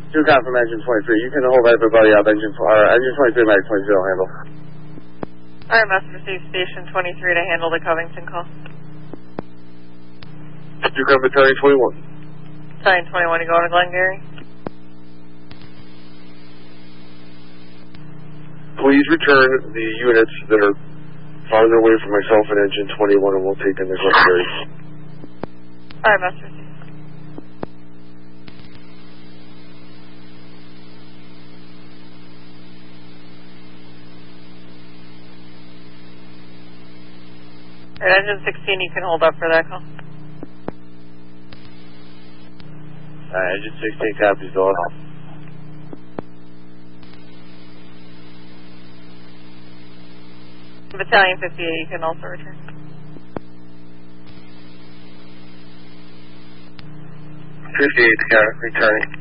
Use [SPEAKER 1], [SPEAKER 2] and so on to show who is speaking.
[SPEAKER 1] 2 from engine 23. You can hold everybody up. Engine 23 Mag 20 handle.
[SPEAKER 2] Alright, must receive station 23 to handle the Covington call.
[SPEAKER 1] 2 Battalion 21.
[SPEAKER 2] Battalion 21, you going to Glengarry?
[SPEAKER 1] Please return the units that are farther away from myself and engine 21, and we'll take in the Glengarry.
[SPEAKER 2] Alright, must receive. Alright, engine 16, you can hold up for that call.
[SPEAKER 1] Engine 16 copies, going off.
[SPEAKER 2] Battalion 58, you can also return.
[SPEAKER 1] Returning.